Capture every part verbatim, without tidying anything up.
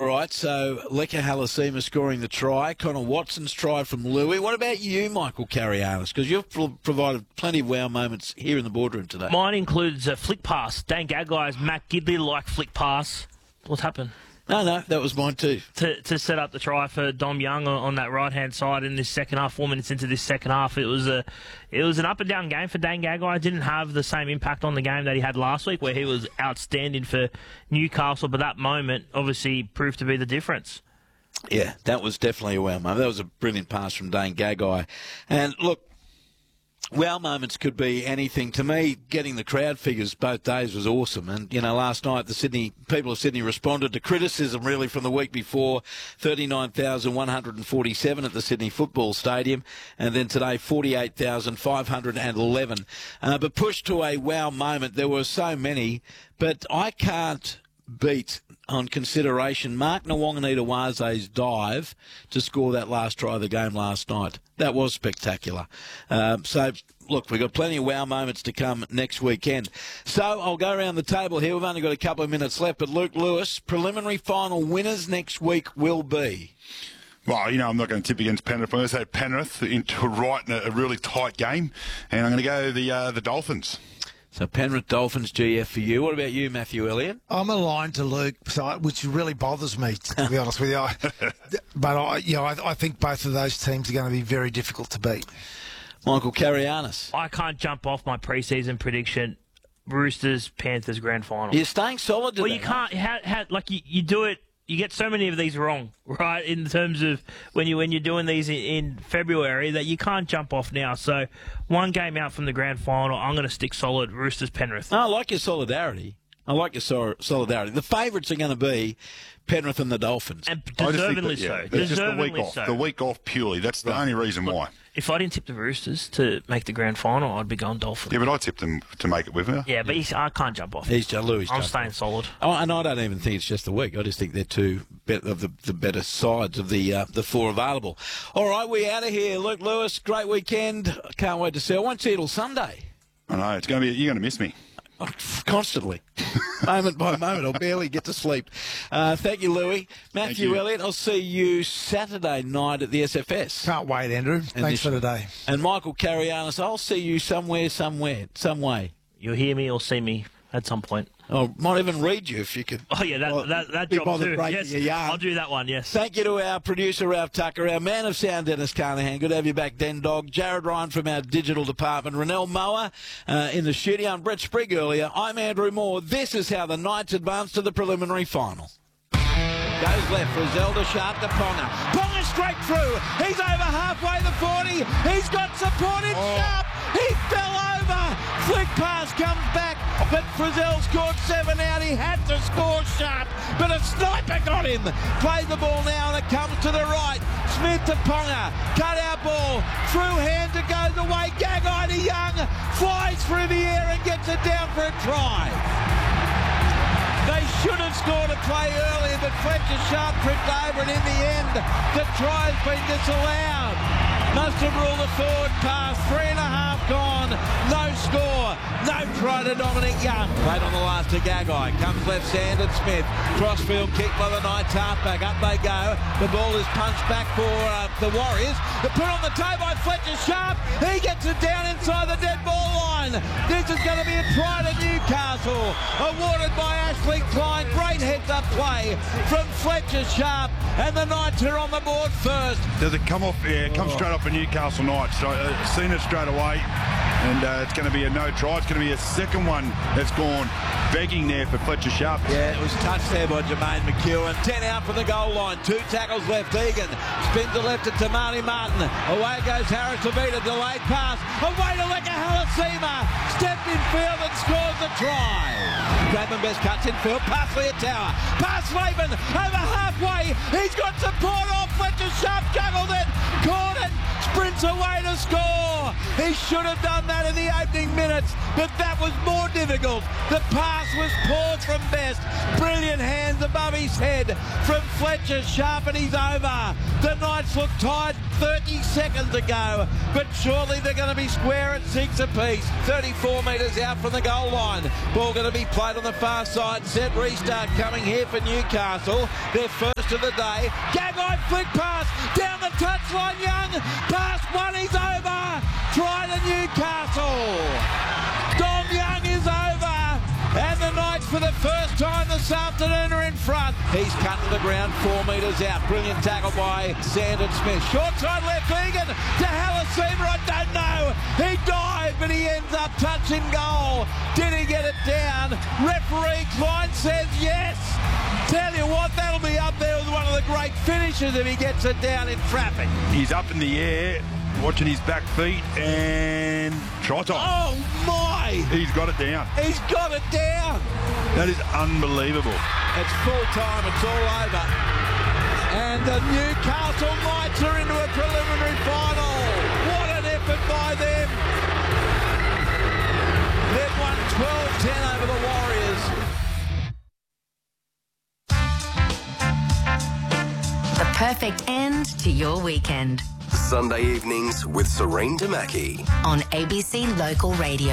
right, so Leka Halasima scoring the try. Connor Watson's try from Louis. What about you, Michael Carianis? Because you've pro- provided plenty of wow moments here in the boardroom today. Mine includes a flick pass. Dane Gaggai's Matt Gidley-like flick pass. What's happened? No, no, that was mine too. To to set up the try for Dom Young on, on that right-hand side in this second half, four minutes into this second half. It was a, it was an up-and-down game for Dane Gaggai. Didn't have the same impact on the game that he had last week, where he was outstanding for Newcastle, but that moment obviously proved to be the difference. Yeah, that was definitely a wow moment. That was a brilliant pass from Dane Gaggai. And look, wow moments could be anything. To me, getting the crowd figures both days was awesome. And, you know, last night the Sydney people of Sydney responded to criticism really from the week before. thirty-nine thousand one hundred forty-seven at the Sydney Football Stadium. And then today, forty-eight thousand five hundred eleven. Uh, but pushed to a wow moment. There were so many. But I can't beat on consideration Mark Nwanganita-Waze's dive to score that last try of the game last night. That was spectacular. Um, so, look, we've got plenty of wow moments to come next weekend. So I'll go around the table here. We've only got a couple of minutes left, but Luke Lewis, preliminary final winners next week will be... Well, you know, I'm not going to tip against Penrith. I'm going to say Penrith into right in a, a really tight game, and I'm going to go the uh, the Dolphins. So Penrith Dolphins G F for you. What about you, Matthew Elliott? I'm aligned to Luke, so, which really bothers me, to be honest with you. I, but I, you know, I, I think both of those teams are going to be very difficult to beat. Michael Carianis. I can't jump off my preseason prediction. Roosters Panthers grand final. You're staying solid today. Well, you can't. How, how, like you, you do it. You get so many of these wrong, right? In terms of when you when you're doing these in, in February, that you can't jump off now. So one game out from the grand final, I'm going to stick solid. Roosters Penrith. I like your solidarity. I like your so- solidarity. The favourites are going to be Penrith and the Dolphins. And deservedly that, yeah, so. That's just the Deservedly week off. so. The week off purely. That's the Right. only reason Look, why. If I didn't tip the Roosters to make the grand final, I'd be going Dolphins. Yeah, but I tipped them to make it with me. Yeah, but he's, I can't jump off. He's just Louis. I'm staying solid. Oh, and I don't even think it's just the week. I just think they're two be- of the, the better sides of the uh, the four available. All right, we're out of here. Luke Lewis, great weekend. Can't wait to see. I won't see you till Sunday. I know it's going to be. You're going to miss me. Constantly. Moment by moment. I'll barely get to sleep. Uh, thank you, Louis. Matthew you. Elliott, I'll see you Saturday night at the S F S. Can't wait, Andrew. Thanks for today. And Michael Carianis, I'll see you somewhere, somewhere, some way. You'll hear me or see me at some point. I might even read you if you could. Oh, yeah, that, Well, that, that be job bothered too. breaking Yes, your yarn. I'll do that one, yes. Thank you to our producer, Ralph Tucker, our man of sound, Dennis Carnahan. Good to have you back, Den Dog. Jared Ryan from our digital department. Rennell Moa uh, in the studio. And Brett Sprigg earlier. I'm Andrew Moore. This is how the Knights advance to the preliminary final. Goes left for Zelda Sharp to Ponga. Ponga straight through. He's over halfway the forty. He's got support in Oh. Sharp. He fell over. Flick pass comes back. But Frizzell scored seven out. He had to score Sharp. But a sniper got him. Play the ball now and it comes to the right. Smith to Ponga. Cut out ball. Through hand to goes away. Gagai to Young. Flies through the air and gets it down for a try. They should have scored a play earlier, but Fletcher Sharp tripped over it in the end. The try has been disallowed. Must have ruled a forward pass. Three and a half gone. No score. No try to Dominic Young. Played on the last to Gagai. Comes left Sandon Smith. Crossfield kick by the Knights halfback. Up they go. The ball is punched back for uh, the Warriors. The put on the toe by Fletcher Sharp. He gets it down inside the dead ball line. This is going to be a try to Newcastle. Awarded by Ashley Klein. Great heads-up play from Fletcher Sharp. And the Knights are on the board first. Does it come off? Yeah, it comes straight off a Newcastle Knights. So, uh, seen it straight away, and uh, it's going to be a no try. It's going to be a second one that's gone begging there for Fletcher Sharp. Yeah, it was touched there by Jermaine McEwen. Ten out from the goal line. Two tackles left. Egan spins the left to Tamani Martin. Away goes Harris Levita. Delayed pass. Away to Leka Halasima. Stepped in field and scores the try. Bradman Best cuts in field. Pass Tower. Pass Laban. Over halfway. He's got support off. Fletcher Sharp juggled it. Caught it. Sprints away to score. He should have done that in the opening minutes, but that was more difficult. The pass was poor from Best. Brilliant hands above his head from Fletcher Sharp, and he's over. The Knights look tight thirty seconds ago, but surely they're going to be square at six apiece. thirty-four metres out from the goal line. Ball going to be played on the far side. Set restart coming here for Newcastle. Their first rest of the day. Gagai flick pass down the touchline. Young pass one, he's over. Try to Newcastle. Dom Young is over. And the Knights for the first time this afternoon are in front. He's cut to the ground, four metres out. Brilliant tackle by Sandon Smith. Short side left, Egan to Halasima. I don't know. He dived, but he ends up touching goal. Did he get it down? Referee Klein says yes. Tell you what, that'll be up there with one of the great finishers if he gets it down in traffic. He's up in the air, watching his back feet, and try time. Oh my! He's got it down. He's got it down. That is unbelievable. It's full time. It's all over. And the Newcastle Knights are into a preliminary final. What an effort by them. They've won twelve ten over the Warriors. The perfect end to your weekend. Sunday evenings with Serene Damaki on A B C Local Radio.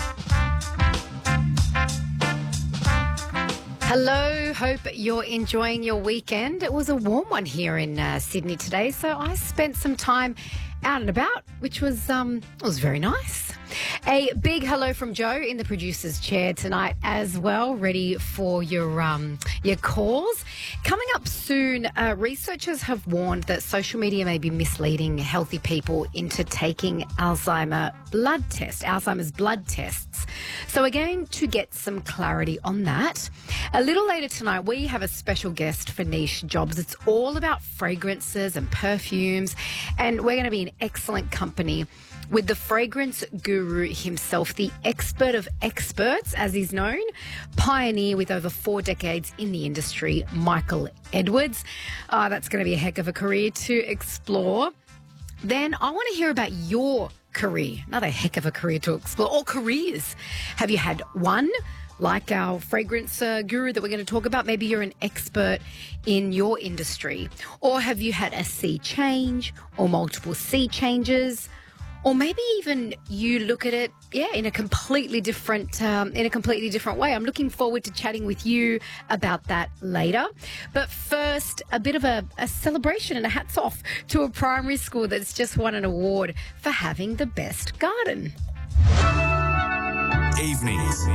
Hello, hope you're enjoying your weekend. It was a warm one here in uh, Sydney today, so I spent some time out and about, which was um, it was very nice. A big hello from Joe in the producer's chair tonight as well, ready for your um, your calls. Coming up soon, uh, researchers have warned that social media may be misleading healthy people into taking Alzheimer blood tests, Alzheimer's blood tests. So we're going to get some clarity on that. A little later tonight, we have a special guest for Niche Jobs. It's all about fragrances and perfumes, and we're going to be in excellent company with the fragrance guru himself, the expert of experts, as he's known, pioneer with over four decades in the industry, Michael Edwards. Uh, that's going to be a heck of a career to explore. Then I want to hear about your career, another heck of a career to explore, or careers. Have you had one? Like our fragrance uh, guru that we're going to talk about, maybe you're an expert in your industry. Or have you had a sea change or multiple sea changes? Or maybe even you look at it, yeah, in a completely different, um, in a completely different way. I'm looking forward to chatting with you about that later. But first, a bit of a, a celebration and a hats off to a primary school that's just won an award for having the best garden. evenings.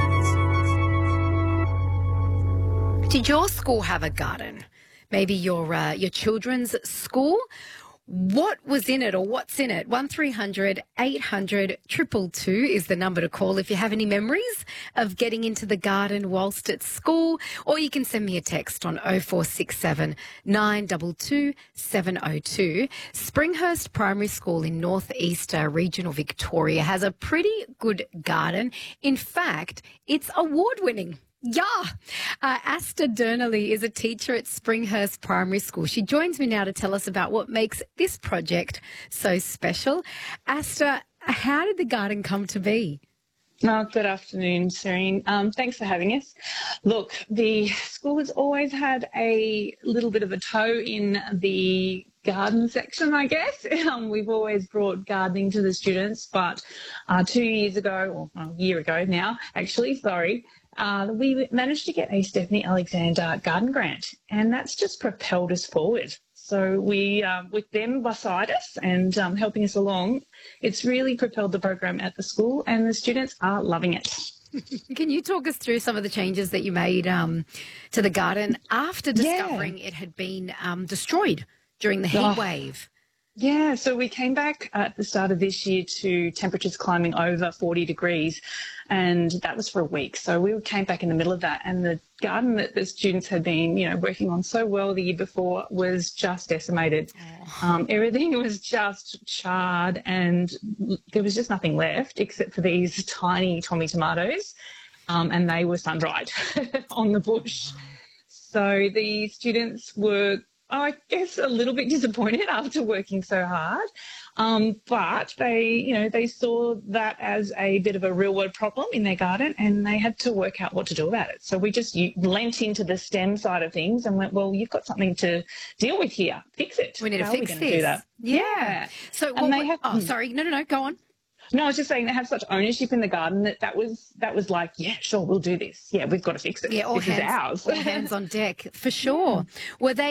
Did your school have a garden? Maybe your uh, your children's school? What was in it or what's in it? one three hundred eight hundred two two two is the number to call if you have any memories of getting into the garden whilst at school, or you can send me a text on oh four six seven nine two two seven oh two. Springhurst Primary School in North East uh, Regional Victoria has a pretty good garden. In fact, it's award-winning. Yeah. Uh, Asta Durnelly is a teacher at Springhurst Primary School. She joins me now to tell us about what makes this project so special. Asta, how did the garden come to be? Oh, good afternoon, Serene. Um, thanks for having us. Look, the school has always had a little bit of a toe in the garden section, I guess. Um, we've always brought gardening to the students, but uh, two years ago, or a year ago now, actually, sorry, Uh, we managed to get a Stephanie Alexander garden grant, and that's just propelled us forward. So we, um, with them beside us and um, helping us along, it's really propelled the program at the school, and the students are loving it. Can you talk us through some of the changes that you made um, to the garden after discovering yeah. it had been um, destroyed during the heat oh. wave? Yeah, so we came back at the start of this year to temperatures climbing over forty degrees, and that was for a week. So we came back in the middle of that, and the garden that the students had been, you know, working on so well the year before was just decimated. Oh. Um, everything was just charred, and there was just nothing left except for these tiny Tommy tomatoes, um, and they were sun-dried on the bush. So the students were, I guess, a little bit disappointed after working so hard. Um, but they, you know, they saw that as a bit of a real world problem in their garden, and they had to work out what to do about it. So we just lent into the STEM side of things and went, well, you've got something to deal with here. Fix it. We need to How fix are we this. do that? Yeah. yeah. So, and well, they have, oh, sorry. No, no, no. Go on. No, I was just saying they have such ownership in the garden that that was that was like, yeah, sure, we'll do this. Yeah, we've got to fix it. Yeah, all this hands, is ours. all hands on deck for sure. Yeah. Were they